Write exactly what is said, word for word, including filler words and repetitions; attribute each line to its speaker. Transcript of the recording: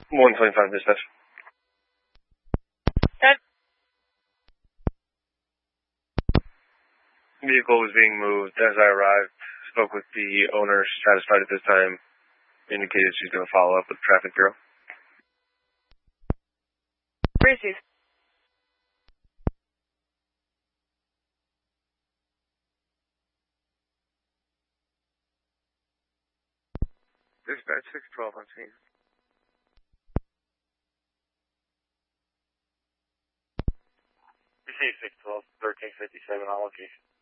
Speaker 1: one twenty-five dispatch.
Speaker 2: Ten.
Speaker 1: Vehicle was being moved as I arrived. Spoke with the owner. She's satisfied at this time. Indicated she's going to follow up with the traffic bureau.
Speaker 2: Receive.
Speaker 1: Dispatch six twelve on scene.
Speaker 3: Receive six twelve, thirteen fifty-seven on location.